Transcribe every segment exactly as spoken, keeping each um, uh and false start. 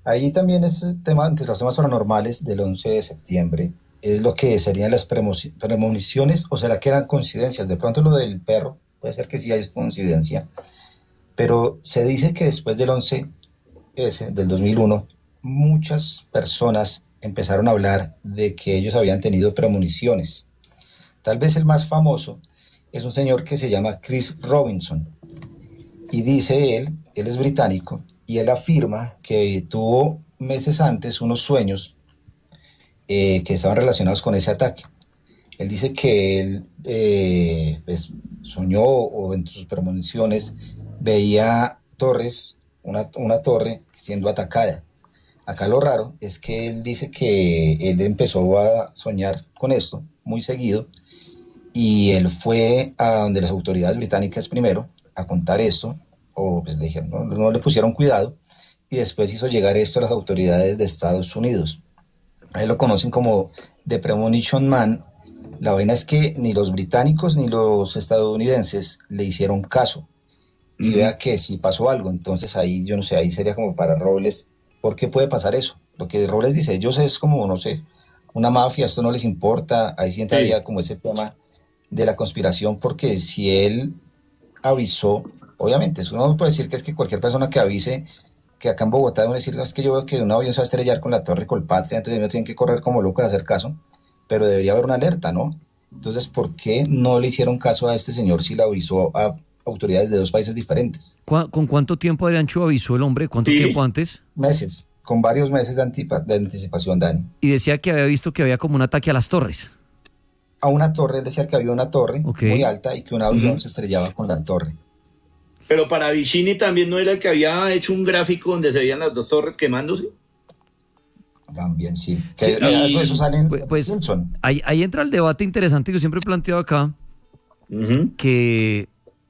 Ahí también es el tema, entre los temas paranormales del once de septiembre, es lo que serían las premoci- premoniciones, o será que eran coincidencias. De pronto lo del perro, puede ser que sí hay coincidencia, pero se dice que después del once ese, del dos mil uno, muchas personas empezaron a hablar de que ellos habían tenido premoniciones. Tal vez el más famoso es un señor que se llama Chris Robinson, y dice él, él es británico, y él afirma que tuvo meses antes unos sueños eh, que estaban relacionados con ese ataque. Él dice que él eh, pues, soñó o en sus premoniciones veía torres, una, una torre siendo atacada. Acá lo raro es que él dice que él empezó a soñar con esto muy seguido, y él fue a donde las autoridades británicas primero a contar esto, o pues le dijeron, no, no le pusieron cuidado, y después hizo llegar esto a las autoridades de Estados Unidos. Ahí lo conocen como The Premonition Man. La vaina es que ni los británicos ni los estadounidenses le hicieron caso, y Ujú. vea que si pasó algo, entonces ahí yo no sé, ahí sería como para Robles, ¿por qué puede pasar eso? Lo que Robles dice, ellos es como, no sé, una mafia, esto no les importa, ahí sí Sí. entraría como ese tema de la conspiración, porque si él avisó, obviamente, eso no puede decir que es que cualquier persona que avise que acá en Bogotá debe decir, no, es que yo veo que un avión se va a estrellar con la Torre Colpatria, entonces me tienen que correr como loco de hacer caso, pero debería haber una alerta, ¿no? Entonces, ¿por qué no le hicieron caso a este señor si le avisó a autoridades de dos países diferentes? ¿Cu- ¿Con cuánto tiempo Adriancho avisó el hombre? ¿Cuánto tiempo Sí. antes? Meses, con varios meses de, antipa- de anticipación, Dani. Y decía que había visto que había como un ataque a las torres. A una torre, él decía que había una torre Ok. muy alta y que un avión Ujú. se estrellaba con la torre. Pero para Vicini también no era el que había hecho un gráfico donde se veían las dos torres quemándose. También, sí. Sí, Que, ah, eh, algo de Y eso sale en Pues, pues Simpson. ahí, ahí entra el debate interesante que yo siempre he planteado acá, ujú, que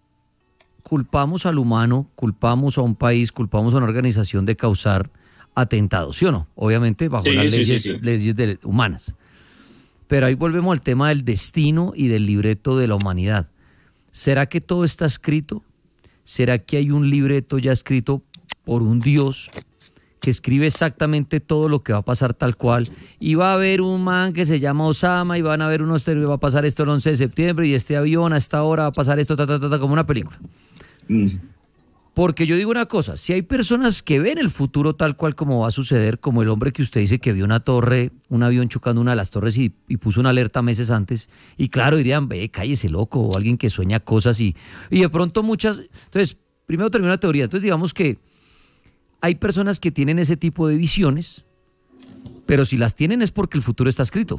culpamos al humano, culpamos a un país, culpamos a una organización de causar atentados, ¿sí o no? Obviamente bajo sí, las sí, sí, leyes, sí. leyes de- humanas. Pero ahí volvemos al tema del destino y del libreto de la humanidad. ¿Será que todo está escrito? ¿Será que hay un libreto ya escrito por un Dios que escribe exactamente todo lo que va a pasar tal cual? Y va a haber un man que se llama Osama y van a haber unos ter- va a pasar esto el once de septiembre y este avión a esta hora va a pasar esto, ta, ta, ta, ta, como una película. Mm. Porque yo digo una cosa, si hay personas que ven el futuro tal cual como va a suceder, como el hombre que usted dice que vio una torre, un avión chocando una de las torres y, y puso una alerta meses antes, y claro, dirían, ve, cállese loco, o alguien que sueña cosas y, y de pronto muchas... Entonces, primero termino la teoría, entonces digamos que hay personas que tienen ese tipo de visiones, pero si las tienen es porque el futuro está escrito.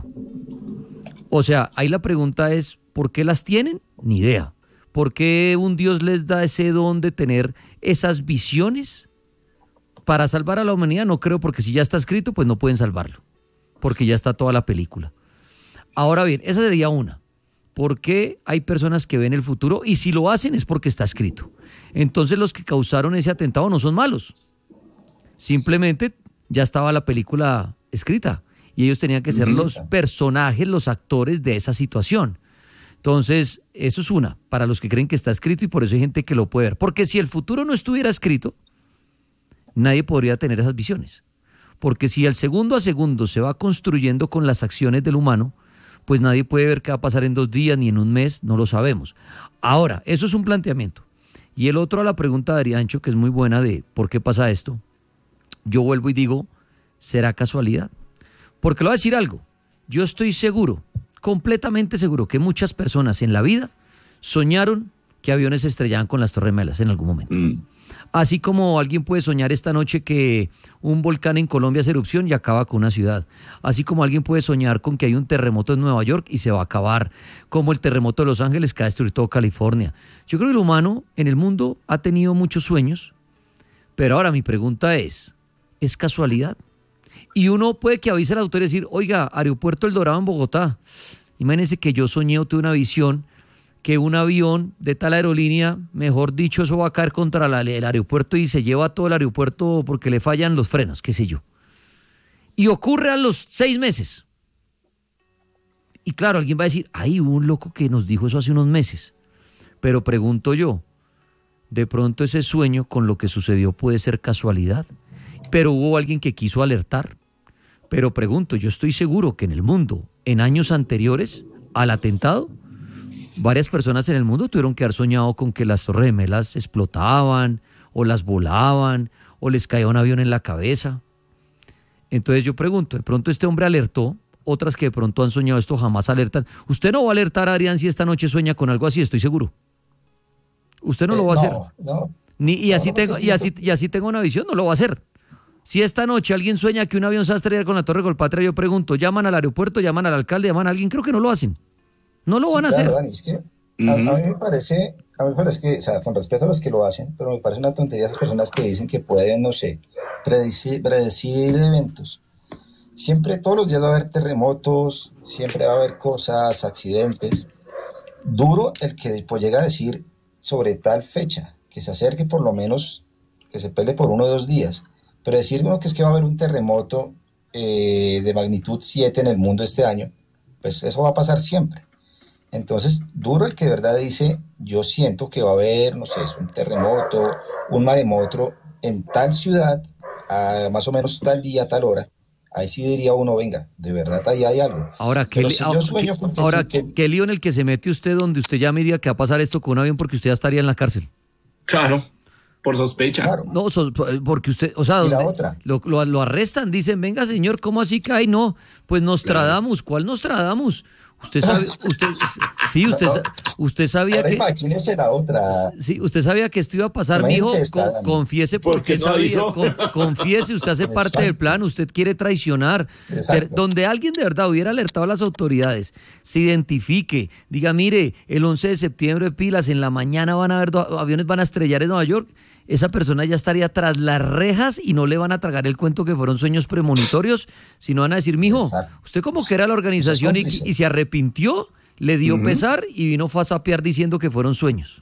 O sea, ahí la pregunta es, ¿por qué las tienen? Ni idea. ¿Por qué un Dios les da ese don de tener esas visiones para salvar a la humanidad? No creo, porque si ya está escrito, pues no pueden salvarlo, porque ya está toda la película. Ahora bien, esa sería una. ¿Por qué hay personas que ven el futuro? Y si lo hacen es porque está escrito. Entonces los que causaron ese atentado no son malos. Simplemente ya estaba la película escrita y ellos tenían que ser los personajes, los actores de esa situación. Entonces, eso es una, para los que creen que está escrito, y por eso hay gente que lo puede ver. Porque si el futuro no estuviera escrito, nadie podría tener esas visiones. Porque si el segundo a segundo se va construyendo con las acciones del humano, pues nadie puede ver qué va a pasar en dos días ni en un mes, no lo sabemos. Ahora, eso es un planteamiento. Y el otro a la pregunta de Ariancho, que es muy buena, de ¿por qué pasa esto? Yo vuelvo y digo, ¿será casualidad? Porque le voy a decir algo, yo estoy seguro, completamente seguro, que muchas personas en la vida soñaron que aviones se estrellaban con las Torres Gemelas en algún momento. Mm. Así como alguien puede soñar esta noche que un volcán en Colombia hace erupción y acaba con una ciudad. Así como alguien puede soñar con que hay un terremoto en Nueva York y se va a acabar. Como el terremoto de Los Ángeles que va a destruir todo California. Yo creo que el humano en el mundo ha tenido muchos sueños. Pero ahora mi pregunta es, ¿es casualidad? Y uno puede que avise a la autoridad y decir, oiga, Aeropuerto El Dorado en Bogotá. Imagínense que yo soñé o tuve una visión que un avión de tal aerolínea, mejor dicho, eso va a caer contra la, el aeropuerto y se lleva todo el aeropuerto porque le fallan los frenos, qué sé yo. Y ocurre a los seis meses. Y claro, alguien va a decir, hay un loco que nos dijo eso hace unos meses. Pero pregunto yo, ¿de pronto ese sueño con lo que sucedió puede ser casualidad? pero hubo alguien que quiso alertar. Pero pregunto, yo estoy seguro que en el mundo, en años anteriores al atentado, varias personas en el mundo tuvieron que haber soñado con que las Torres Gemelas explotaban, o las volaban, o les caía un avión en la cabeza. Entonces yo pregunto, de pronto este hombre alertó, otras que de pronto han soñado esto jamás alertan. Usted no va a alertar, Adrián, si esta noche sueña con algo así, estoy seguro. Usted no Eh, lo va a no, hacer. no. Ni, y, No, así no, porque tengo, es y, que- así, y así tengo una visión, no lo va a hacer. Si esta noche alguien sueña que un avión se va a estrellar con la Torre Colpatria, yo pregunto, ¿llaman al aeropuerto, llaman al alcalde, llaman a alguien? Creo que no lo hacen. No lo Sí, van a claro, hacer. Dani, es que a, a mí me parece, a mí me parece que, o sea, con respeto a los que lo hacen, pero me parece una tontería esas personas que dicen que pueden, no sé, predecir, predecir eventos. Siempre, todos los días va a haber terremotos, siempre va a haber cosas, accidentes. Duro el que después llega a decir sobre tal fecha, que se acerque por lo menos, que se pele por uno o dos días. Pero decir uno que es que va a haber un terremoto eh, de magnitud siete en el mundo este año, pues eso va a pasar siempre. Entonces, duro el que de verdad dice, yo siento que va a haber, no sé, un terremoto, un maremoto en tal ciudad, a más o menos tal día, tal hora. Ahí sí diría uno, venga, de verdad ahí hay algo. Ahora, ¿qué, Pero li- si ah, yo sueño qué- porque ahora sí que- ¿qué lío en el que se mete usted donde usted ya me diga que va a pasar esto con un avión porque usted ya estaría en la cárcel? Claro, por sospecha. Claro. No, so- porque usted, o sea, Y la donde otra. Lo, lo, lo arrestan, dicen, venga señor, ¿cómo así que hay? No, pues Nostradamus, ¿cuál Nostradamus? Usted sabe, usted, sí, usted, sa- usted sabía Ahora que, imagínese la otra. sí, usted sabía que esto iba a pasar, mijo, Imagínese esta, con- Dani. confiese ¿Por porque qué no sabía, avisó? con- confiese, usted hace parte Exacto. del plan, usted quiere traicionar. Exacto. Ter- donde alguien de verdad hubiera alertado a las autoridades, se identifique, diga, mire, el once de septiembre, pilas, en la mañana van a haber do- aviones, van a estrellar en Nueva York, esa persona ya estaría tras las rejas y no le van a tragar el cuento que fueron sueños premonitorios, sino van a decir, mijo, Exacto. usted como que era la organización y, cómplice. y se arrepintió, le dio pesar y vino fue a sapear diciendo que fueron sueños.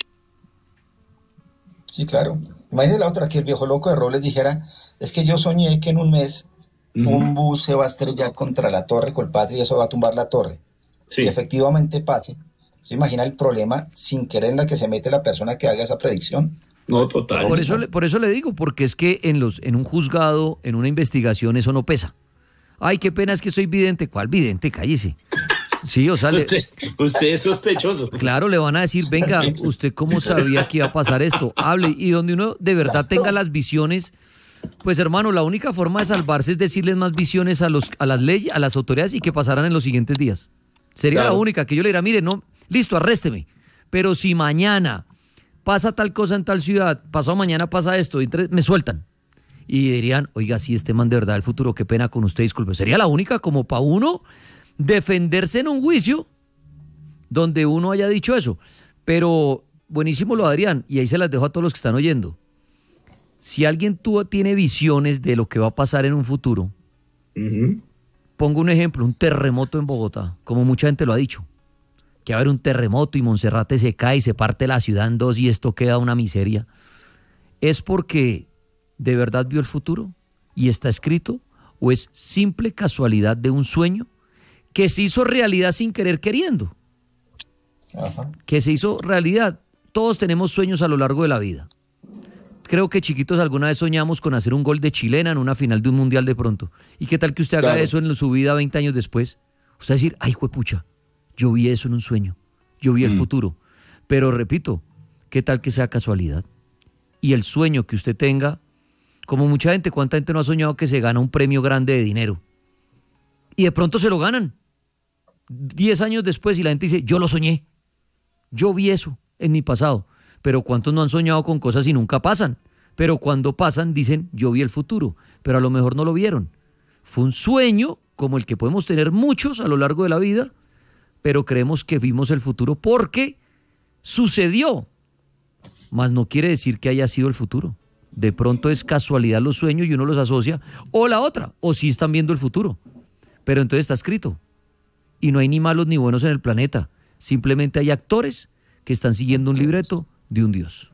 Sí, claro. Imagínese la otra, que el viejo loco de Robles dijera, es que yo soñé que en un mes un bus se va a estrellar contra la Torre Colpatria y eso va a tumbar la torre. Sí. Y efectivamente pase. ¿Se imagina el problema sin querer en la que se mete la persona que haga esa predicción? No, total. Por eso, le- por eso le digo, porque es que en los, en un juzgado, en una investigación, eso no pesa. Ay, qué pena es que soy vidente. ¿Cuál vidente? Cállese. Sí, o sea, le- Usted, usted es sospechoso. claro, le van a decir, venga, ¿usted cómo sabía que iba a pasar esto? Hable. Y donde uno de verdad tenga las visiones, pues hermano, la única forma de salvarse es decirles más visiones a los, a las leyes, a las autoridades y que pasaran en los siguientes días. Sería Claro. la única, que yo le diría, mire, no, listo, arrésteme. Pero si mañana pasa tal cosa en tal ciudad, pasado mañana pasa esto, y entre- me sueltan. Y dirían, oiga, si este man de verdad del futuro, qué pena con usted, disculpe. Sería la única como para uno defenderse en un juicio donde uno haya dicho eso. Pero buenísimo lo Adrián, y ahí se las dejo a todos los que están oyendo. Si alguien tuvo, tiene visiones de lo que va a pasar en un futuro, Ujú. pongo un ejemplo, un terremoto en Bogotá, como mucha gente lo ha dicho, que va a haber un terremoto y Monserrate se cae y se parte la ciudad en dos y esto queda una miseria, ¿es porque de verdad vio el futuro y está escrito o es simple casualidad de un sueño que se hizo realidad sin querer queriendo? Ajá. Que se hizo realidad. Todos tenemos sueños a lo largo de la vida. Creo que chiquitos alguna vez soñamos con hacer un gol de chilena en una final de un mundial de pronto. ¿Y qué tal que usted haga Claro. eso en su vida veinte años después? Usted va a decir, ay, juepucha, yo vi eso en un sueño, yo vi el Mm. futuro. Pero repito, ¿qué tal que sea casualidad? Y el sueño que usted tenga, como mucha gente, ¿cuánta gente no ha soñado que se gana un premio grande de dinero? Y de pronto se lo ganan. Diez años después y la gente dice, yo lo soñé. Yo vi eso en mi pasado. Pero ¿cuántos no han soñado con cosas y nunca pasan? Pero cuando pasan dicen, yo vi el futuro. Pero a lo mejor no lo vieron. Fue un sueño como el que podemos tener muchos a lo largo de la vida, pero creemos que vimos el futuro porque sucedió. Mas no quiere decir que haya sido el futuro. De pronto es casualidad los sueños y uno los asocia. O la otra, o sí están viendo el futuro. Pero entonces está escrito. Y no hay ni malos ni buenos en el planeta. Simplemente hay actores que están siguiendo un libreto de un Dios.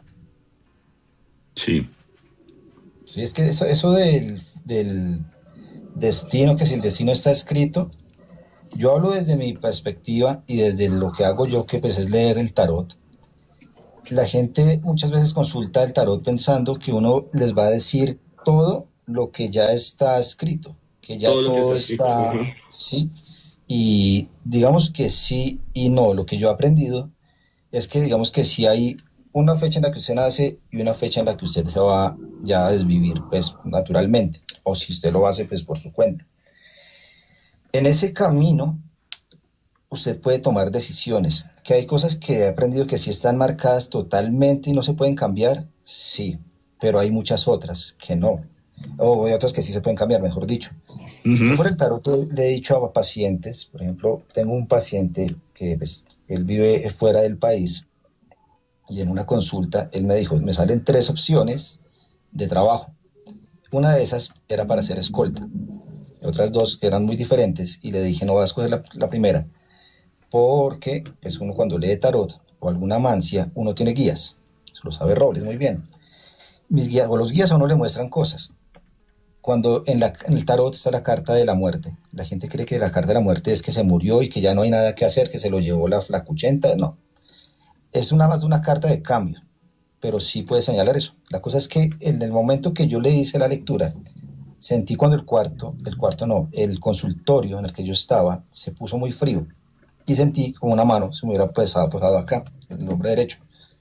Sí. Sí, es que eso, eso del, del destino, que si el destino está escrito, yo hablo desde mi perspectiva y desde lo que hago yo, que pues es leer el tarot. La gente muchas veces consulta el tarot pensando que uno les va a decir todo lo que ya está escrito, que ya Todo lo que está todo escrito. está, Ujú. sí, y digamos que sí y no. Lo que yo he aprendido es que digamos que sí hay una fecha en la que usted nace y una fecha en la que usted se va ya a desvivir, pues naturalmente, o si usted lo hace, pues por su cuenta. En ese camino, usted puede tomar decisiones, que hay cosas que he aprendido que sí están marcadas totalmente y no se pueden cambiar, sí, pero hay muchas otras que no, o hay otras que sí se pueden cambiar, mejor dicho. Yo Ujú. por el tarot le he dicho a pacientes, por ejemplo, tengo un paciente que pues, él vive fuera del país y en una consulta él me dijo, me salen tres opciones de trabajo. Una de esas era para ser escolta, otras dos que eran muy diferentes y le dije, no vas a escoger la, la primera, porque pues uno cuando lee tarot o alguna mancia, uno tiene guías, eso lo sabe Robles muy bien. Mis guías, o los guías a uno le muestran cosas. Cuando en, la, en el tarot está la carta de la muerte, la gente cree que la carta de la muerte es que se murió y que ya no hay nada que hacer, que se lo llevó la flacuchenta, no. Es una más de una carta de cambio, pero sí puede señalar eso. La cosa es que en el momento que yo le hice la lectura, sentí cuando el cuarto, el cuarto no, el consultorio en el que yo estaba se puso muy frío y sentí como una mano se me hubiera pesado, pesado acá, en el hombro derecho.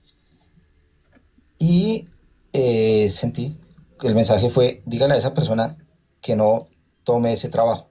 Y eh, sentí que el mensaje fue, dígale a esa persona que no tome ese trabajo.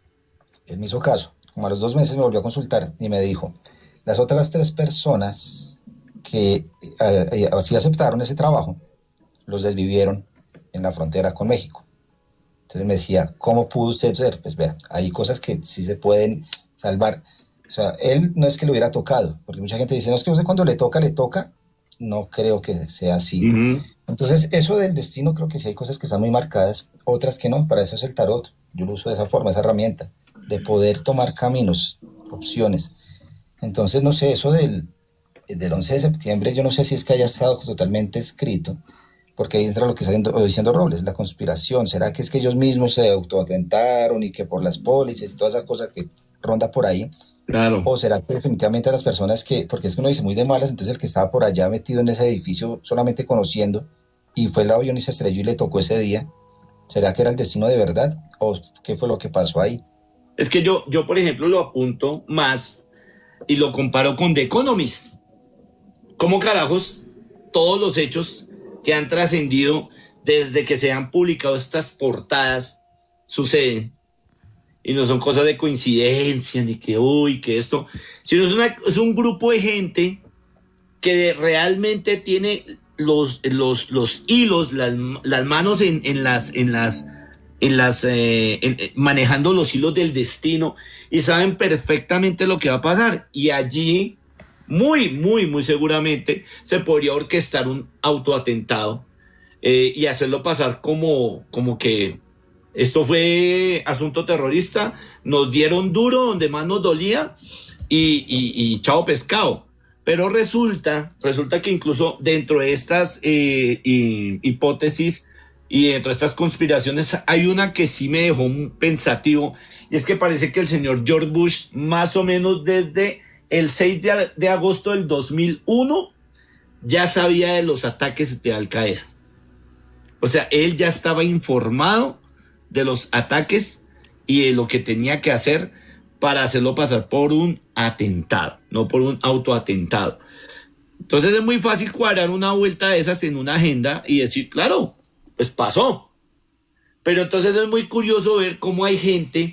Él me hizo caso. Como a los dos meses me volvió a consultar y me dijo, las otras tres personas que eh, eh, así aceptaron ese trabajo, los desvivieron en la frontera con México. Entonces me decía, ¿cómo pudo usted ser? Pues vea, hay cosas que sí se pueden salvar. O sea, él no es que le hubiera tocado, porque mucha gente dice, no es que usted cuando le toca, le toca. No creo que sea así. Ujú. Entonces, eso del destino, creo que sí hay cosas que están muy marcadas, otras que no. Para eso es el tarot. Yo lo uso de esa forma, esa herramienta, de poder tomar caminos, opciones. Entonces, no sé, eso del, del once de septiembre, yo no sé si es que haya estado totalmente escrito, porque ahí entra lo que está diciendo, diciendo Robles, la conspiración. ¿Será que es que ellos mismos se autoatentaron y que por las pólizas y toda esa cosa que ronda por ahí? Claro. ¿O será que definitivamente las personas que, porque es que uno dice muy de malas, entonces el que estaba por allá metido en ese edificio solamente conociendo y fue el avión y se estrelló y le tocó ese día, ¿será que era el destino de verdad? ¿O qué fue lo que pasó ahí? Es que yo, yo, por ejemplo, lo apunto más y lo comparo con The Economist. ¿Cómo carajos todos los hechos que han trascendido desde que se han publicado estas portadas suceden? Y no son cosas de coincidencia, ni que uy, que esto, sino es, una, es un grupo de gente que realmente tiene los, los, los hilos, las, las manos en, en las, en las, en las, eh, en, manejando los hilos del destino y saben perfectamente lo que va a pasar. Y allí, muy, muy, muy seguramente, se podría orquestar un autoatentado eh, y hacerlo pasar como, como que esto fue asunto terrorista, nos dieron duro donde más nos dolía y, y, y chao pescado. Pero resulta, resulta que incluso dentro de estas eh, y, hipótesis y dentro de estas conspiraciones hay una que sí me dejó pensativo, y es que parece que el señor George Bush, más o menos desde el seis de agosto del dos mil uno, ya sabía de los ataques de Al Qaeda. O sea, él ya estaba informado de los ataques y de lo que tenía que hacer para hacerlo pasar por un atentado, no por un autoatentado. Entonces es muy fácil cuadrar una vuelta de esas en una agenda y decir, claro, pues pasó. Pero entonces es muy curioso ver cómo hay gente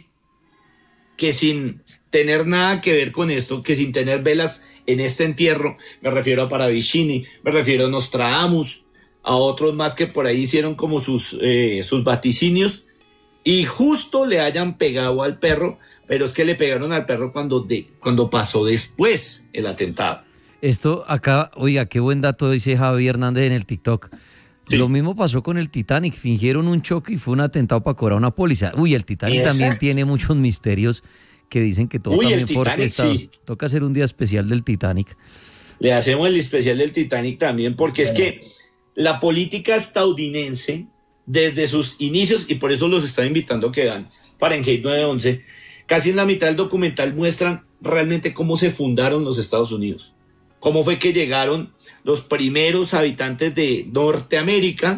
que sin tener nada que ver con esto, que sin tener velas en este entierro, me refiero a Paravicini, me refiero a Nostradamus, a otros más que por ahí hicieron como sus, eh, sus vaticinios, y justo le hayan pegado al perro, pero es que le pegaron al perro cuando, de, cuando pasó después el atentado. Esto acá, oiga, qué buen dato dice Javi Hernández en el TikTok. Sí. Lo mismo pasó con el Titanic, fingieron un choque y fue un atentado para cobrar una póliza. Uy, el Titanic Exacto. También tiene muchos misterios que dicen que todo Uy, también el fue Titanic, orquestado. sí. Toca hacer un día especial del Titanic. Le hacemos el especial del Titanic también, porque bueno. es que la política estadounidense, desde sus inicios, y por eso los estaba invitando a que vean Fahrenheit nueve once, casi en la mitad del documental muestran realmente cómo se fundaron los Estados Unidos. Cómo fue que llegaron los primeros habitantes de Norteamérica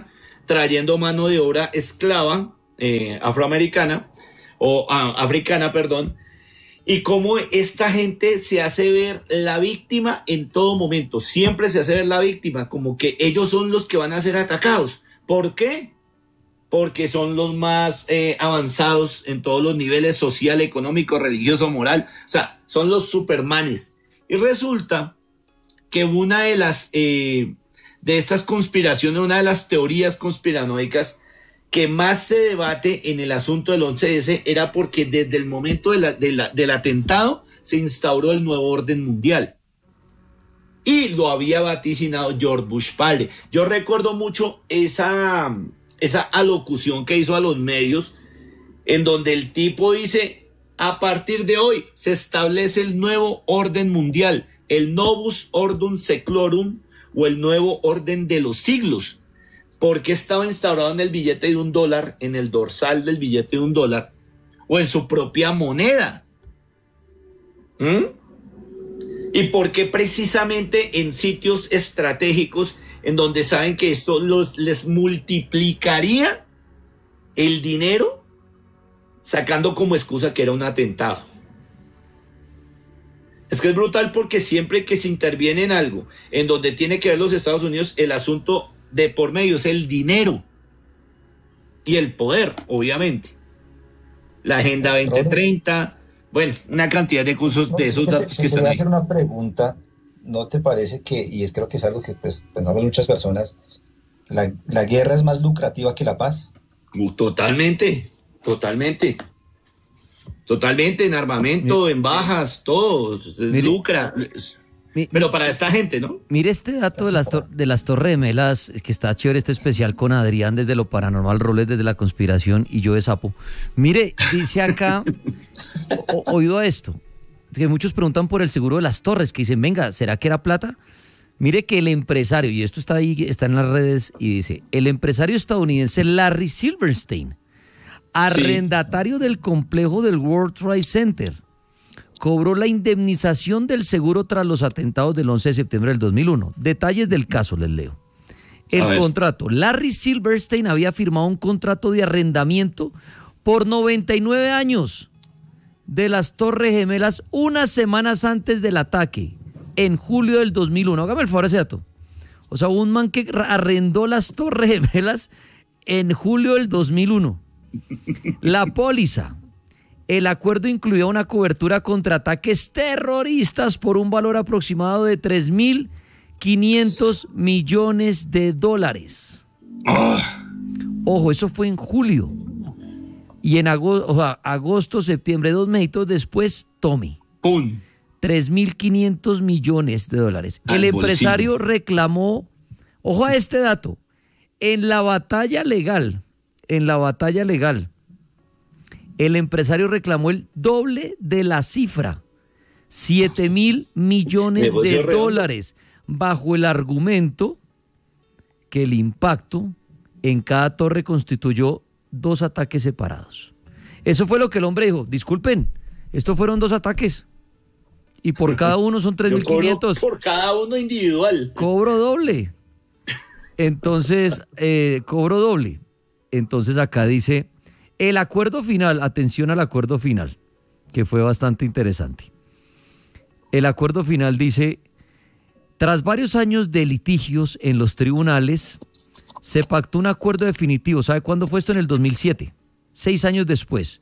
trayendo mano de obra esclava eh, afroamericana, o ah, africana, perdón, y cómo esta gente se hace ver la víctima en todo momento, siempre se hace ver la víctima, como que ellos son los que van a ser atacados. ¿Por qué? Porque son los más eh, avanzados en todos los niveles, social, económico, religioso, moral, o sea, son los supermanes. Y resulta que una de las, eh, de estas conspiraciones, una de las teorías conspiranoicas que más se debate en el asunto del once ese era porque desde el momento de la, de la, del atentado se instauró el nuevo orden mundial. Y lo había vaticinado George Bush padre. Yo recuerdo mucho esa, esa alocución que hizo a los medios, en donde el tipo dice, a partir de hoy se establece el nuevo orden mundial, el Novus Ordum Seclorum, o el nuevo orden de los siglos, porque estaba instaurado en el billete de un dólar, en el dorsal del billete de un dólar, o en su propia moneda. ¿Mm? ¿Y por qué precisamente en sitios estratégicos en donde saben que esto los, les multiplicaría el dinero, sacando como excusa que era un atentado? Es que es brutal, porque siempre que se interviene en algo en donde tiene que ver los Estados Unidos, el asunto de por medio es el dinero y el poder, obviamente. La Agenda veinte treinta, bueno, una cantidad de cursos No, de esos te, datos te que están voy a ahí. hacer una pregunta. ¿No te parece que, y es creo que es algo que pues, pensamos muchas personas, la, la guerra es más lucrativa que la paz? Uh, Totalmente, totalmente. Totalmente, en armamento, Mire, en bajas, todo, se mire, lucra. mi- Pero para esta gente, ¿no? Mire este dato de las, tor- de las Torres Gemelas, que está chévere, este especial con Adrián desde lo paranormal, Roles desde la conspiración y yo de sapo. Mire, dice acá, o- oído a esto, que muchos preguntan por el seguro de las torres, que dicen, venga, ¿será que era plata? Mire que el empresario, y esto está ahí, está en las redes, y dice, el empresario estadounidense Larry Silverstein, arrendatario del complejo del World Trade Center, cobró la indemnización del seguro tras los atentados del once de septiembre del dos mil uno. Detalles del caso les leo. El contrato. Larry Silverstein había firmado un contrato de arrendamiento por noventa y nueve años de las Torres Gemelas unas semanas antes del ataque, en julio del dos mil uno. Hágame el favor ese dato. O sea, un man que arrendó las Torres Gemelas en julio del dos mil uno. La póliza. El acuerdo incluía una cobertura contra ataques terroristas por un valor aproximado de tres mil quinientos millones de dólares. Oh. Ojo, eso fue en julio. Y en agosto, o sea, agosto, septiembre, dos meses después, tome. ¡Pum! tres mil quinientos millones de dólares. Al El empresario bolsillo. reclamó, ojo a este dato, en la batalla legal, en la batalla legal, el empresario reclamó el doble de la cifra, siete mil millones Negocio de redondo. dólares, bajo el argumento que el impacto en cada torre constituyó dos ataques separados. Eso fue lo que el hombre dijo. Disculpen, estos fueron dos ataques y por cada uno son tres Yo mil cobro quinientos. por cada uno individual. Cobro doble. Entonces, eh, cobro doble. Entonces acá dice, el acuerdo final, atención al acuerdo final, que fue bastante interesante. El acuerdo final dice, tras varios años de litigios en los tribunales, se pactó un acuerdo definitivo. ¿Sabe cuándo fue esto? En el dos mil siete. Seis años después.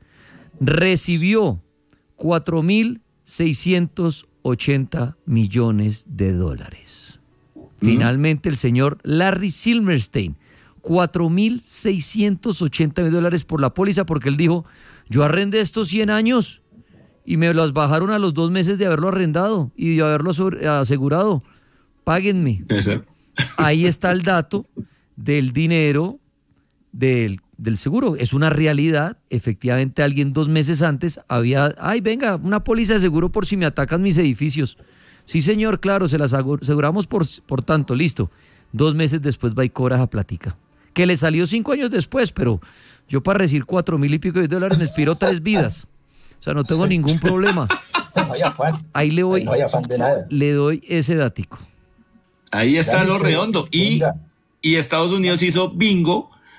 Recibió cuatro mil seiscientos ochenta millones de dólares. Finalmente el señor Larry Silverstein, cuatro mil seiscientos ochenta mil dólares por la póliza, porque él dijo, yo arrendé estos cien años y me las bajaron a los dos meses de haberlo arrendado y de haberlo sobre- asegurado. Páguenme. Ahí está el dato del dinero del, del seguro. Es una realidad. Efectivamente, alguien dos meses antes había, ay, venga, una póliza de seguro por si me atacan mis edificios. Sí, señor, claro, se las aseguramos por, por tanto, listo. Dos meses después va y cobra esa platica. Que le salió cinco años después, pero yo para recibir cuatro mil y pico de dólares me expiró tres vidas. O sea, no tengo Sí. ningún problema. No hay afán. Ahí le voy, No hay afán de nada. le doy ese dático. Ahí está Dale, lo redondo. Y, venga. y Estados Unidos hizo bingo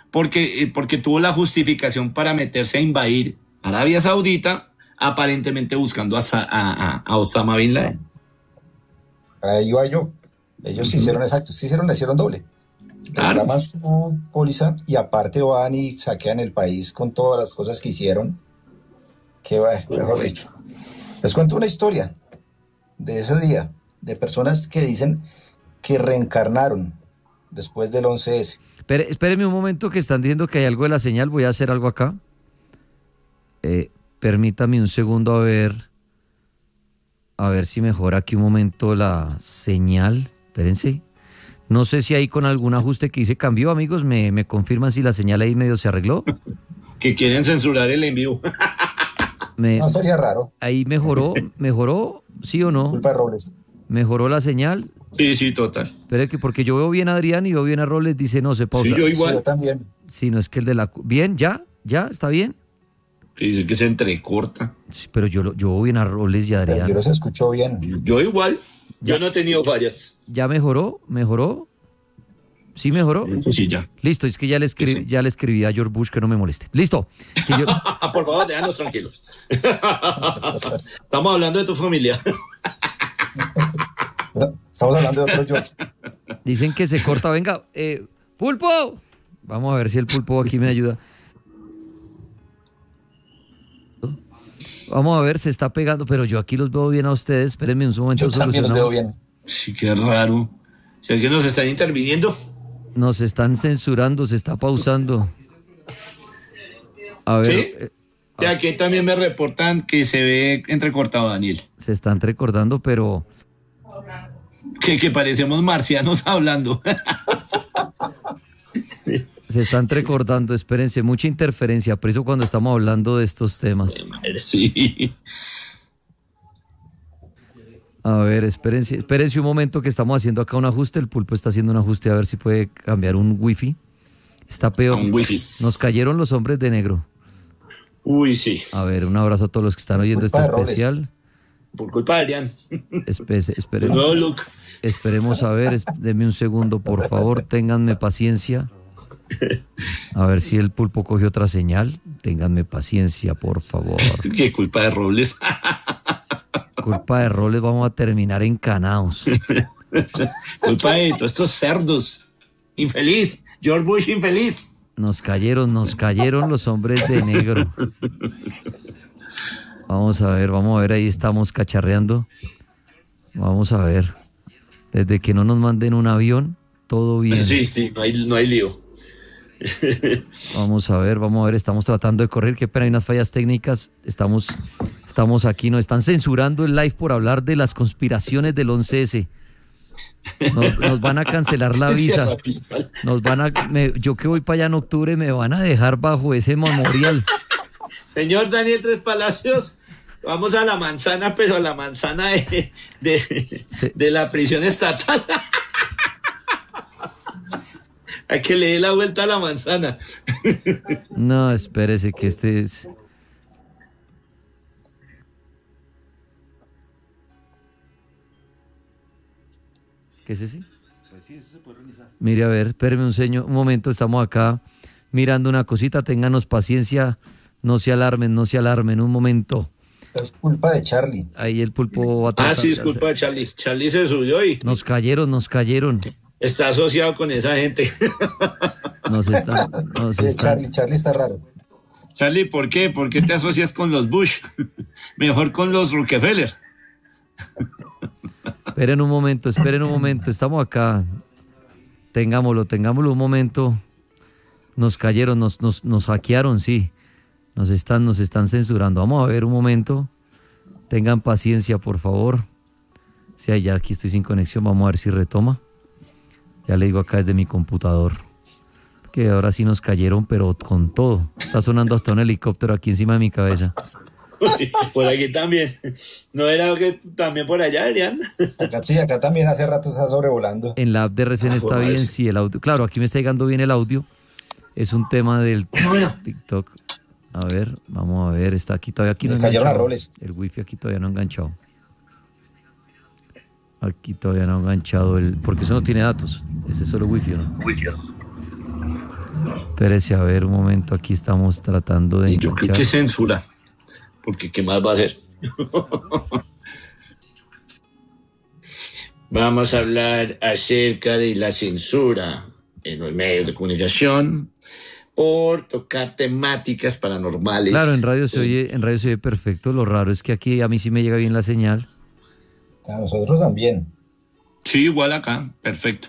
porque, eh, porque tuvo la justificación para meterse a invadir Arabia Saudita, aparentemente buscando a, a, a, a Osama Bin Laden. Ahí va yo. Ellos uh-huh. hicieron exacto, sí hicieron, le hicieron doble. Claro. Reclaman su póliza y aparte van y saquean el país con todas las cosas que hicieron. Que va, mejor dicho. Les cuento una historia de ese día, de personas que dicen que reencarnaron después del once ese. Espere, espéreme un momento, que están diciendo que hay algo de la señal. Voy a hacer algo acá. Eh, permítame un segundo a ver. A ver si mejora aquí un momento la señal. Espérense. No sé si ahí con algún ajuste que hice cambió, amigos. ¿Me, me confirman si la señal ahí medio se arregló? Que quieren censurar el en vivo. Me, no sería raro. Ahí mejoró, mejoró, ¿sí o no? Culpa de Robles. ¿Mejoró la señal? Sí, sí, total. Espere, que porque yo veo bien a Adrián y veo bien a Robles, dice no, se pausa. Sí, yo igual. Sí, yo también. Sí, no es que el de la... ¿Bien? ¿Ya? ¿Ya? ¿Está bien? Dice que se entrecorta. Sí, pero yo, lo, yo veo bien a Robles y a Adrián. Yo los escucho bien. Yo igual. Yo ya, no he tenido fallas. ¿Ya mejoró? ¿Mejoró? ¿Sí mejoró? Sí, ya. Listo, es que ya le, escribí, sí. ya le escribí a George Bush que no me moleste. Listo. Que yo... Por favor, déjanos tranquilos. Estamos hablando de tu familia. Estamos hablando de otro George. Dicen que se corta. Venga, eh, ¡Pulpo! Vamos a ver si el Pulpo aquí me ayuda. Vamos a ver, se está pegando, pero yo aquí los veo bien a ustedes. Espérenme un momento. Yo también los veo bien. Sí, qué raro. Si alguien nos están interviniendo. Nos están censurando, se está pausando. A ver. ¿Sí? Eh, de aquí también me reportan que se ve entrecortado, Daniel. Se está entrecortando, pero... Que, que parecemos marcianos hablando. Se está entrecortando, espérense, mucha interferencia, por eso cuando estamos hablando de estos temas. Sí. A ver, espérense, espérense un momento que estamos haciendo acá un ajuste, el Pulpo está haciendo un ajuste a ver si puede cambiar un wifi. Está peor. Un wifi. Nos cayeron los hombres de negro. Uy, sí. A ver, un abrazo a todos los que están oyendo este especial. Por culpa de Adrián. Espere, esperemos, no, look. Esperemos a ver, es, denme un segundo, por favor, ténganme paciencia. A ver si el Pulpo coge otra señal. Ténganme paciencia, por favor. ¿Qué culpa de Robles? Culpa de Robles, vamos a terminar encanados. Culpa de todos estos cerdos. Infeliz. George Bush infeliz. Nos cayeron, nos cayeron los hombres de negro. Vamos a ver, vamos a ver, ahí estamos cacharreando. Vamos a ver. Desde que no nos manden un avión, todo bien. Sí, sí, no hay, no hay lío. Vamos a ver, vamos a ver, estamos tratando de correr, qué pena, hay unas fallas técnicas, estamos, estamos aquí, nos están censurando el live por hablar de las conspiraciones del once ese. Nos, nos van a cancelar la visa, nos van a, me, yo que voy para allá en octubre me van a dejar bajo ese memorial. Señor Daniel Tres Palacios, vamos a la manzana, pero a la manzana de, de, sí. de la prisión estatal. Hay que le dé la vuelta a la manzana. No, espérese que este es... ¿Qué es ese? Pues sí, ese se puede realizar. Mire, a ver, espéreme un, señor, un momento, estamos acá mirando una cosita, ténganos paciencia, no se alarmen, no se alarmen, un momento. Es culpa de Charlie. Ahí el Pulpo va a tratar. Ah, sí, es culpa de Charlie. Charlie se subió y... Nos cayeron, nos cayeron. Está asociado con esa gente. Nos está, nos sí, está... Charlie, Charlie está raro. Charlie, ¿por qué? ¿Por qué te asocias con los Bush? Mejor con los Rockefeller. Esperen un momento, esperen un momento, estamos acá. Tengámoslo, tengámoslo un momento. Nos cayeron, nos, nos, nos hackearon, sí. Nos están, nos están censurando. Vamos a ver un momento. Tengan paciencia, por favor. Sí, ya aquí estoy sin conexión. Vamos a ver si retoma. Ya le digo acá desde mi computador. Que ahora sí nos cayeron, pero con todo. Está sonando hasta un helicóptero aquí encima de mi cabeza. Por aquí también. ¿No era que también por allá, Adrián? Acá sí, acá también hace rato está sobrevolando. En la app de R C N ah, está bien, ver. Sí, el audio. Claro, aquí me está llegando bien el audio. Es un tema del bueno, bueno. TikTok. A ver, vamos a ver, está aquí todavía aquí no enganchado. El wifi aquí todavía no ha enganchado. Aquí todavía no ha enganchado el... Porque eso no tiene datos. Ese es solo wifi, ¿no? Wifi. Espérese, a ver un momento, aquí estamos tratando de... Y yo creo que censura, porque ¿qué más va a hacer? Vamos a hablar acerca de la censura en los medios de comunicación por tocar temáticas paranormales. Claro, en radio se oye, en radio se oye perfecto. Lo raro es que aquí a mí sí me llega bien la señal. A nosotros también. Sí, igual acá, perfecto.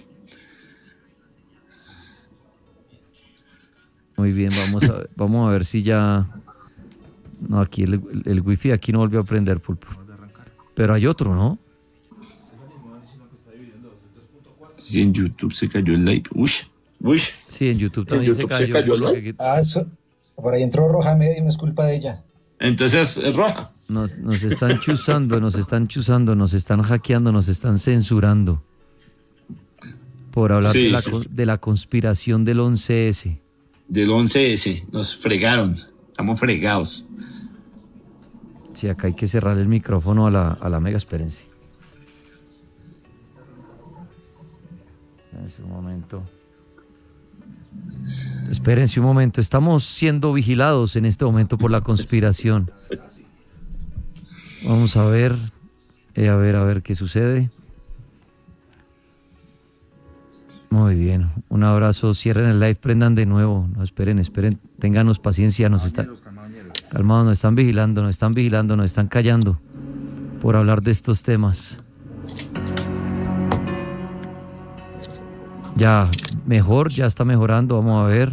Muy bien, vamos a, vamos a ver si ya... No, aquí el, el, el wifi aquí no volvió a prender, Pulpo. Pero hay otro, ¿no? Sí, en YouTube se cayó el live. Uy, uy. Sí, en YouTube también ¿En YouTube se se cayó. cayó, ¿no? Ah, eso. Por ahí entró Roja Medio, no es culpa de ella. Entonces es roja. Nos, nos están chuzando, nos están chuzando, nos están hackeando, nos están censurando. Por hablar Sí, de, la, sí. de la conspiración del once ese. Del once ese, nos fregaron. Estamos fregados. Sí, acá hay que cerrar el micrófono a la, a la mega, espérense. Espérense un momento. Espérense un momento, estamos siendo vigilados en este momento por la conspiración. Vamos a ver, eh, a ver, a ver qué sucede. Muy bien, un abrazo, cierren el live, prendan de nuevo, no esperen, esperen, ténganos paciencia, nos están calmados, nos están vigilando, nos están vigilando, nos están callando por hablar de estos temas. Ya, mejor, ya está mejorando, vamos a ver.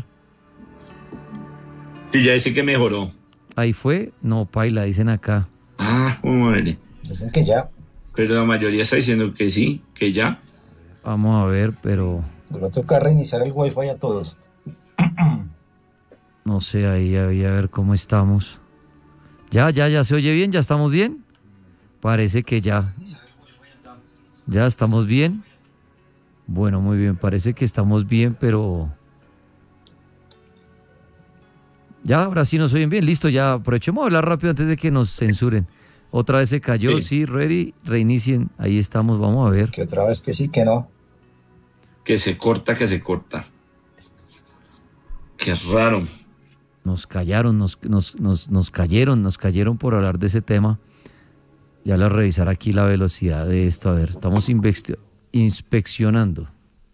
Sí, ya dice que mejoró. Ahí fue, no, paila, dicen acá. Ah, madre. Dicen que ya. Pero la mayoría está diciendo que sí, que ya. Vamos a ver, pero Nos va a tocar reiniciar el wifi a todos. no sé, ahí, ahí a ver cómo estamos. Ya, ya, ya se oye bien, ya estamos bien. Parece que ya. Ya estamos bien. Bueno, muy bien, parece que estamos bien, pero... Ya, ahora sí nos oyen bien, listo, ya aprovechemos a hablar rápido antes de que nos censuren. Otra vez se cayó, Sí. sí, ready, reinicien, ahí estamos, vamos a ver. Que otra vez que sí, que no. Que se corta, que se corta. Qué raro. Nos callaron, nos, nos, nos, nos cayeron, nos cayeron por hablar de ese tema. Ya la revisar aquí la velocidad de esto, a ver, estamos investi- inspeccionando.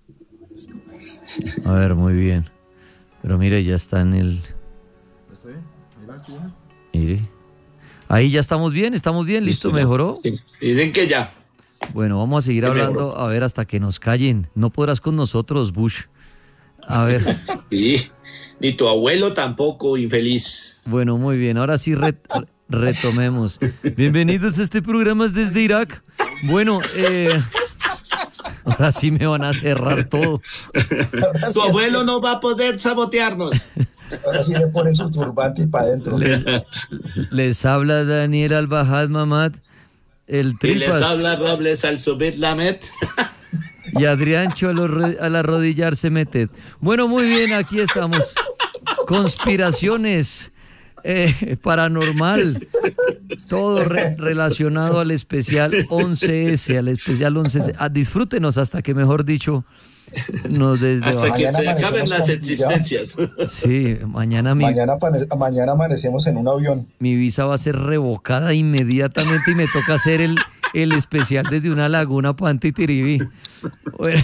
A ver, muy bien. Pero mire, ya está en el... ¿Está bien? ¿Ahí va? ¿Estuvo bien? Mire. Ahí ya estamos bien, estamos bien, listo, ya. mejoró. Sí. Dicen que ya. Bueno, vamos a seguir Que hablando, mejoró. a ver, hasta que nos callen. No podrás con nosotros, Bush. A ver, Sí. Ni tu abuelo tampoco, infeliz. bueno, muy bien, ahora sí re- retomemos. Bienvenidos a este programa desde Irak. Bueno, eh, ahora sí me van a cerrar todo. Ahora sí Tu es abuelo que- no va a poder sabotearnos. Ahora sí le ponen su turbante y para adentro. Les habla Daniel Al-Bahad Mamad, el Y les tripas, habla Robles al Subit Lamet. y Adriancho al, arro- al arrodillarse meted. Bueno, muy bien, aquí estamos. Conspiraciones, eh, paranormal, todo re- relacionado al especial once ese, al especial once ese. Ah, disfrútenos hasta que, mejor dicho, nos desde Hasta que Mañana se acaben amanecemos las con- existencias. Sí, mañana mi, Mañana, pane- mañana amanecemos en un avión. mi visa va a ser revocada inmediatamente y me toca hacer el, el especial desde una laguna para Antitiribí. Bueno,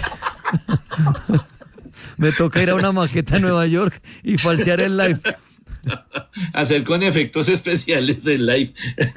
me toca ir a una maqueta en Nueva York y falsear el live. Hacer con efectos especiales en live.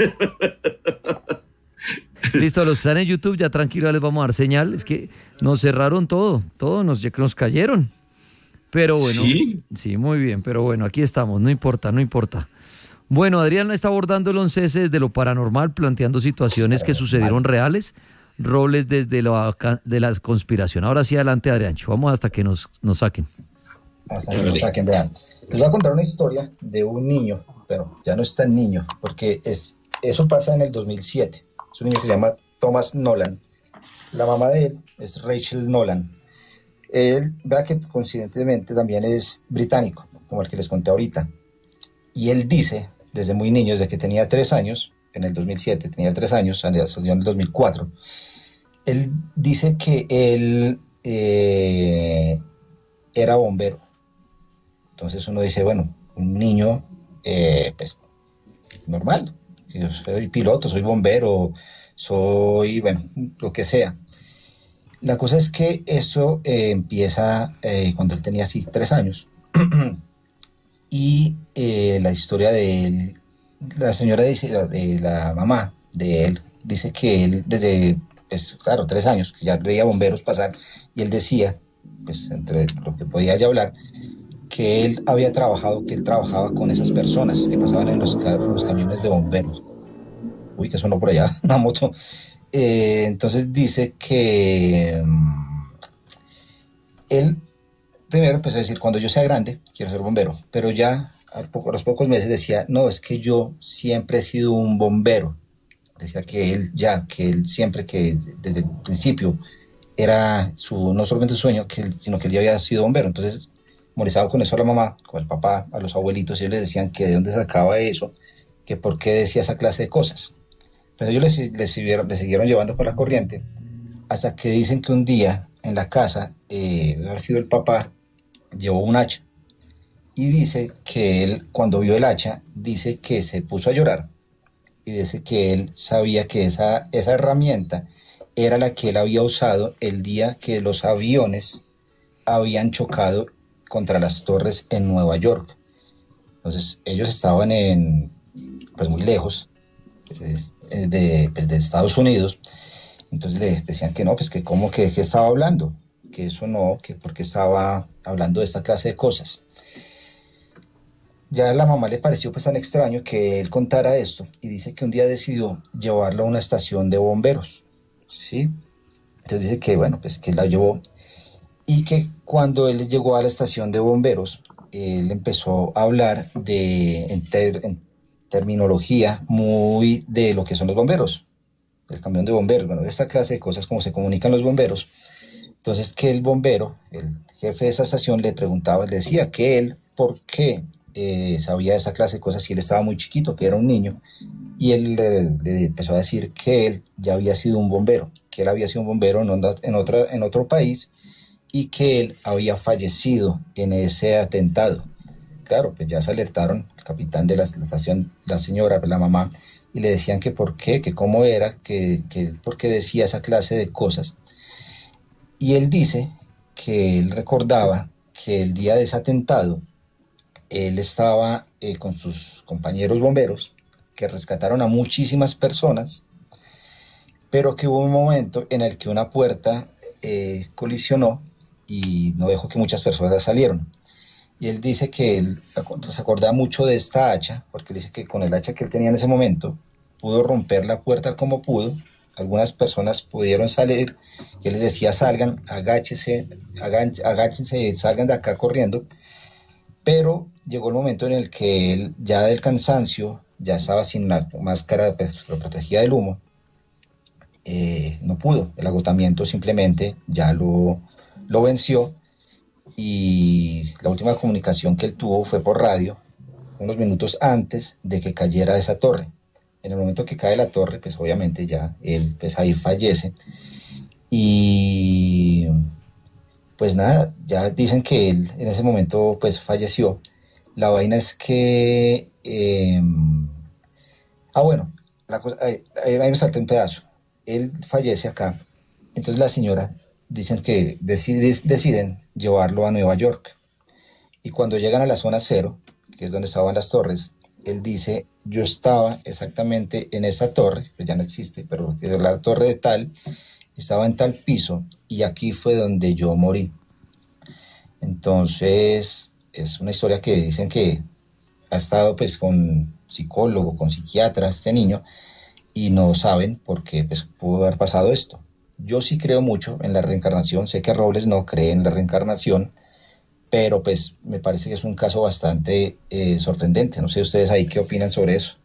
Listo, los que están en YouTube, ya tranquilo, les vamos a dar señal. Es que nos cerraron todo, todo nos, nos cayeron. Pero bueno, ¿Sí? sí, muy bien, pero bueno, aquí estamos, no importa, no importa. Bueno, Adrián está abordando el once ese desde lo paranormal, planteando situaciones que sucedieron reales, roles desde la, de la conspiración. Ahora sí, adelante, Adrián, vamos hasta que nos, nos saquen. Hasta que lo saquen, vean. Les voy a contar una historia de un niño, pero ya no es tan niño, porque es, eso pasa en el dos mil siete. Es un niño que se llama Thomas Nolan. La mamá de él es Rachel Nolan. Él, vea que coincidentemente también es británico, como el que les conté ahorita. Y él dice, desde muy niño, desde que tenía tres años, en el dos mil siete, tenía tres años, en el dos mil cuatro, él dice que él eh, era bombero. Entonces uno dice, bueno, un niño, eh, pues, normal. Yo soy piloto, soy bombero, soy, bueno, lo que sea. La cosa es que eso eh, empieza eh, cuando él tenía así tres años. Y eh, la historia de él, la señora dice, eh, la mamá de él, dice que él desde, pues claro, tres años, que ya veía bomberos pasar, y él decía, pues entre lo que podía ya hablar, que él había trabajado, que él trabajaba con esas personas que pasaban en los, en los camiones de bomberos. Uy, que sonó por allá, una moto. Eh, entonces dice que um, él primero empezó a decir, cuando yo sea grande, quiero ser bombero, pero ya a, poco, a los pocos meses decía, no, es que yo siempre he sido un bombero. Decía que él ya, que él siempre, que desde el principio era su, no solamente su sueño, que él, sino que él ya había sido bombero. Entonces molestaba con eso a la mamá, con el papá, a los abuelitos, y ellos les decían que de dónde sacaba eso, que por qué decía esa clase de cosas. Pero ellos les, les, siguieron, les siguieron llevando por la corriente, hasta que dicen que un día en la casa, eh, debe haber sido el papá, llevó un hacha. Y dice que él, cuando vio el hacha, dice que se puso a llorar. Y dice que él sabía que esa, esa herramienta era la que él había usado el día que los aviones habían chocado contra las torres en Nueva York. Entonces ellos estaban en, pues muy lejos de, de, pues de Estados Unidos. Entonces les decían que no, pues que cómo que, que estaba hablando, que eso no, que porque estaba hablando de esta clase de cosas. Ya a la mamá le pareció pues tan extraño que él contara esto, y dice que un día decidió llevarlo a una estación de bomberos, ¿sí? Entonces dice que bueno, pues que la llevó, y que cuando él llegó a la estación de bomberos, él empezó a hablar de, en, ter, en terminología muy de lo que son los bomberos, el camión de bomberos, bueno, esta clase de cosas, como se comunican los bomberos. Entonces que el bombero, el jefe de esa estación, le preguntaba, le decía que él, ¿por qué eh, sabía esa clase de cosas si él estaba muy chiquito, que era un niño? Y él le, le empezó a decir que él ya había sido un bombero, que él había sido un bombero en, onda, en, otra, en otro país, y que él había fallecido en ese atentado. Claro, pues ya se alertaron el capitán de la, la estación, la señora, la mamá, y le decían que por qué, que cómo era, que, que por qué decía esa clase de cosas. Y él dice que él recordaba que el día de ese atentado, él estaba eh, con sus compañeros bomberos, que rescataron a muchísimas personas, pero que hubo un momento en el que una puerta eh, colisionó y no dejó que muchas personas salieran. Y él dice que él se acordaba mucho de esta hacha, porque él dice que con el hacha que él tenía en ese momento, pudo romper la puerta como pudo. Algunas personas pudieron salir, y él les decía, salgan, agáchense, agáchense, salgan de acá corriendo. Pero llegó el momento en el que él, ya del cansancio, ya estaba sin una máscara, pues lo protegía del humo, eh, no pudo, el agotamiento simplemente ya lo, lo venció. Y la última comunicación que él tuvo fue por radio, unos minutos antes de que cayera esa torre. En el momento que cae la torre, pues obviamente ya él pues ahí fallece. Y pues nada, ya dicen que él en ese momento pues falleció. La vaina es que... Eh, ah, bueno, la cosa, ahí, ahí me salté un pedazo. Él fallece acá. Entonces la señora... dicen que deciden, deciden llevarlo a Nueva York. Y cuando llegan a la zona cero, que es donde estaban las torres, él dice, yo estaba exactamente en esa torre, pues ya no existe, pero la torre de tal, estaba en tal piso, y aquí fue donde yo morí. Entonces, es una historia que dicen que ha estado pues con psicólogo, con psiquiatra, este niño, y no saben por qué pues, pudo haber pasado esto. Yo sí creo mucho en la reencarnación, sé que Robles no cree en la reencarnación, pero pues me parece que es un caso bastante eh, sorprendente. No sé ustedes ahí qué opinan sobre eso.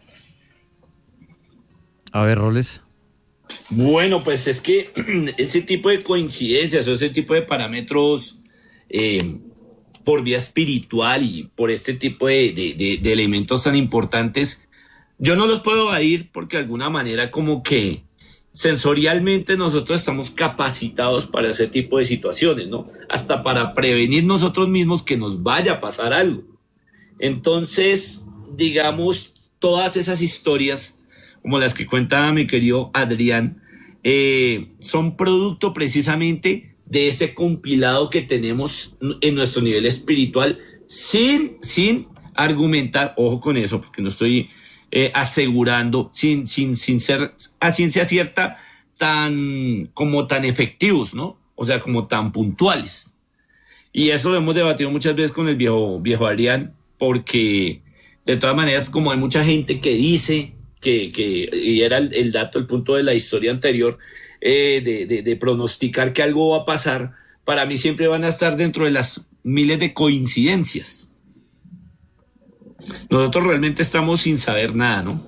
A ver, Robles. Bueno, pues es que ese tipo de coincidencias o ese tipo de parámetros eh, por vía espiritual y por este tipo de, de, de, de elementos tan importantes, yo no los puedo evadir porque de alguna manera como que sensorialmente nosotros estamos capacitados para ese tipo de situaciones, ¿no? Hasta para prevenir nosotros mismos que nos vaya a pasar algo. Entonces, digamos, todas esas historias, como las que cuenta mi querido Adrián, eh, son producto precisamente de ese compilado que tenemos en nuestro nivel espiritual, sin, sin argumentar, ojo con eso, porque no estoy eh, asegurando, sin, sin, sin ser a ciencia cierta, tan, como tan efectivos, ¿no? O sea, como tan puntuales. Y eso lo hemos debatido muchas veces con el viejo, viejo Adrián, porque de todas maneras, como hay mucha gente que dice que, que y era el, el dato, el punto de la historia anterior, eh, de, de, de pronosticar que algo va a pasar, para mí siempre van a estar dentro de las miles de coincidencias. Nosotros realmente estamos sin saber nada, ¿no?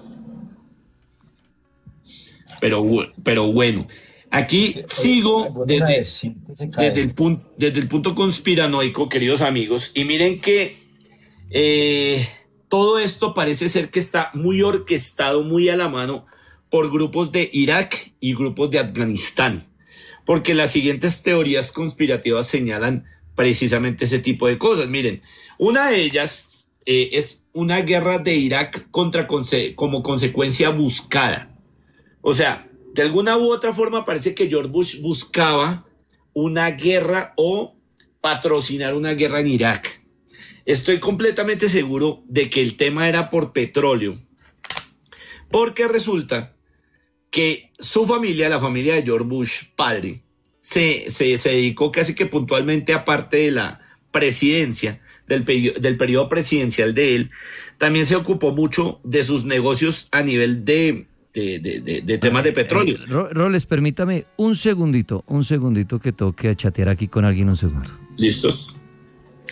Pero, pero bueno, aquí sigo desde, desde, el punto, desde el punto conspiranoico, queridos amigos, y miren que eh, todo esto parece ser que está muy orquestado, muy a la mano por grupos de Irak y grupos de Afganistán, porque las siguientes teorías conspirativas señalan precisamente ese tipo de cosas. Miren, una de ellas eh, es una guerra de Irak contra conse- como consecuencia buscada. O sea, de alguna u otra forma parece que George Bush buscaba una guerra o patrocinar una guerra en Irak. Estoy completamente seguro de que el tema era por petróleo, porque resulta que su familia, la familia de George Bush padre, se, se, se dedicó casi que puntualmente, aparte de la presidencia, del, peri- del periodo presidencial de él, también se ocupó mucho de sus negocios a nivel de, de, de, de, de temas de petróleo. Eh, Roles, permítame un segundito, un segundito que toque a chatear aquí con alguien, un segundo. ¿Listos?